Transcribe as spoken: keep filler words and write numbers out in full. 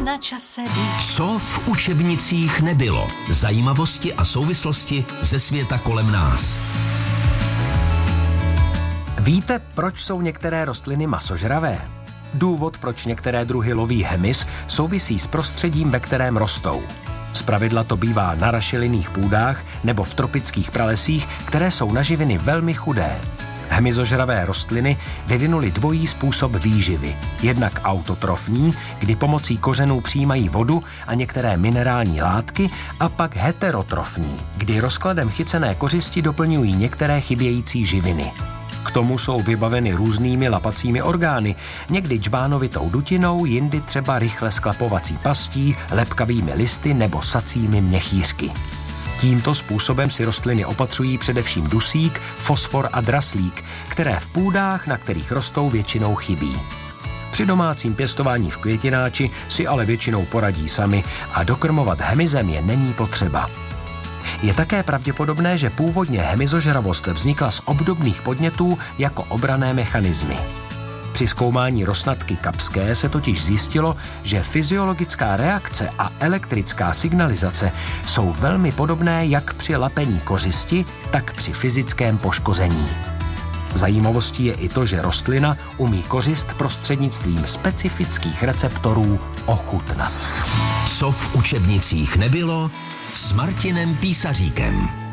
na čase být. Co v učebnicích nebylo? Zajímavosti a souvislosti ze světa kolem nás. Víte, proč jsou některé rostliny masožravé? Důvod, proč některé druhy loví hmyz, souvisí s prostředím, ve kterém rostou. Zpravidla to bývá na rašelinných půdách nebo v tropických pralesích, které jsou na živiny velmi chudé. Hmyzožravé rostliny vyvinuly dvojí způsob výživy. Jednak autotrofní, kdy pomocí kořenů přijímají vodu a některé minerální látky, a pak heterotrofní, kdy rozkladem chycené kořisti doplňují některé chybějící živiny. K tomu jsou vybaveny různými lapacími orgány, někdy džbánovitou dutinou, jindy třeba rychle sklapovací pastí, lepkavými listy nebo sacími měchýřky. Tímto způsobem si rostliny opatřují především dusík, fosfor a draslík, které v půdách, na kterých rostou, většinou chybí. Při domácím pěstování v květináči si ale většinou poradí sami a dokrmovat hmyzem je není potřeba. Je také pravděpodobné, že původně hmyzožravost vznikla z obdobných podnětů jako obranné mechanismy. Při zkoumání rosnatky kapské se totiž zjistilo, že fyziologická reakce a elektrická signalizace jsou velmi podobné jak při lapení kořisti, tak při fyzickém poškození. Zajímavostí je i to, že rostlina umí kořist prostřednictvím specifických receptorů ochutnat. Co v učebnicích nebylo? S Martinem Písaříkem.